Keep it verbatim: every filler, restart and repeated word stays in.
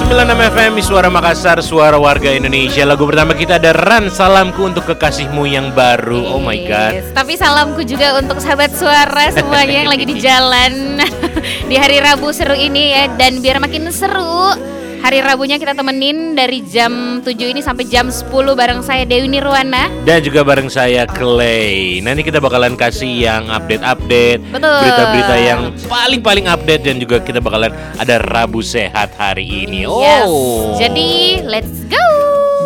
sembilan puluh enam F M Suara Makassar, suara warga Indonesia. Lagu pertama kita ada Ran, Salamku untuk Kekasihmu yang Baru. Oh my god. Yes. Tapi salamku juga untuk sahabat suara semuanya yang lagi di jalan di hari Rabu seru ini ya. Dan biar makin seru, hari Rabunya kita temenin dari jam tujuh ini sampai jam sepuluh bareng saya Dewi Nirwana. Dan juga bareng saya Clay. Nanti kita bakalan kasih yang update-update, Betul. berita-berita yang paling-paling update. Dan juga kita bakalan ada Rabu Sehat hari ini. Oh Yes. Jadi let's go.